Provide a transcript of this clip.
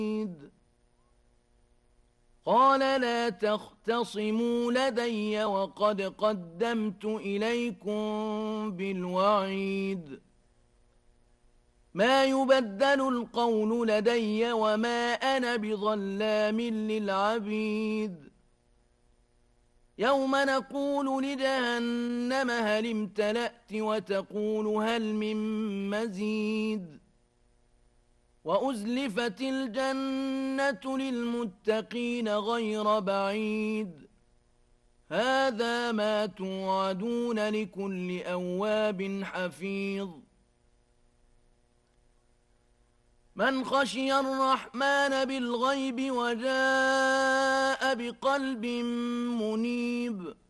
قال لا تختصموا لدي وقد قدمت إليكم بالوعيد ما يبدل القول لدي وما أنا بظلام للعبيد يوم نقول لجهنم هل امتلأت وتقول هل من مزيد وأزلفت الجنة للمتقين غير بعيد هذا ما توعدون لكل أواب حفيظ من خشي الرحمن بالغيب وجاء بقلب منيب